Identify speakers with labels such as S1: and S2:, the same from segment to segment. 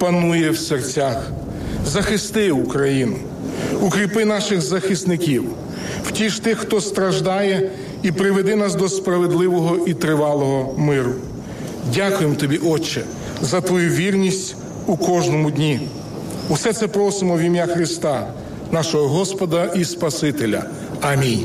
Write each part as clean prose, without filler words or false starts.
S1: панує в серцях. Захисти Україну, укріпи наших захисників, втіш тих, хто страждає, і приведи нас до справедливого і тривалого миру. Дякуємо Тобі, Отче, за Твою вірність у кожному дні. Усе це просимо в ім'я Христа, нашого Господа і Спасителя. Амінь.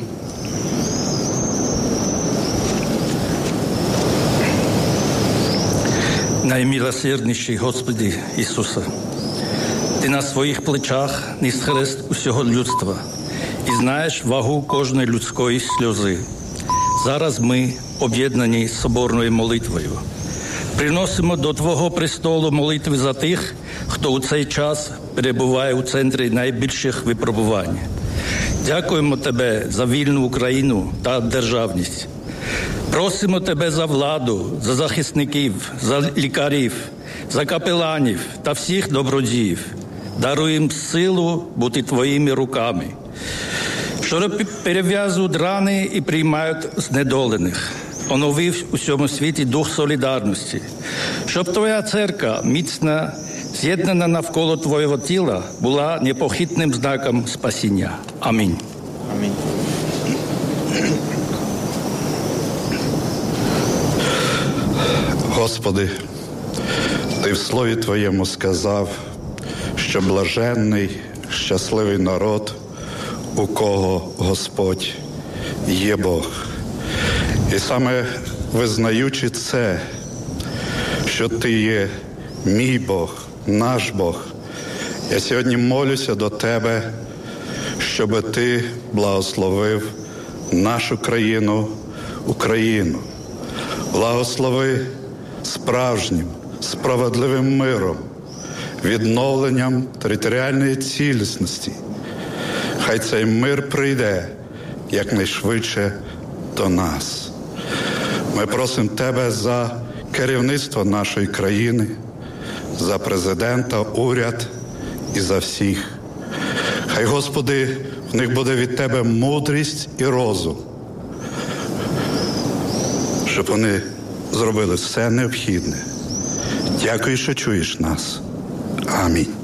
S2: Наймилосердніший Господи Ісусе, Ти на своїх плечах ніс хрест усього людства і знаєш вагу кожної людської сльози. Зараз ми, об'єднані соборною молитвою, приносимо до Твого престолу молитви за тих, хто у цей час перебуває у центрі найбільших випробувань. Дякуємо Тебе за вільну Україну та державність. Просимо Тебе за владу, за захисників, за лікарів, за капеланів та всіх добродіїв. Даруємо силу бути Твоїми руками, що перев'язують рани і приймають знедолених. Оновив у всьому світі дух солідарності, щоб Твоя церква, міцна, з'єднана навколо Твого тіла, була непохитним знаком спасіння. Амінь.
S3: Амінь. Господи, Ти в Слові Твоєму сказав, що блаженний, щасливий народ, у кого Господь є Бог. І саме визнаючи це, що Ти є мій Бог, наш Бог, я сьогодні молюся до Тебе, щоб Ти благословив нашу країну, Україну. Благослови справжнім, справедливим миром, відновленням територіальної цілісності. Хай цей мир прийде якнайшвидше до нас. Ми просимо Тебе за керівництво нашої країни, за президента, уряд і за всіх. Хай, Господи, в них буде від Тебе мудрість і розум, щоб вони зробили все необхідне. Дякую, що чуєш нас. Амінь.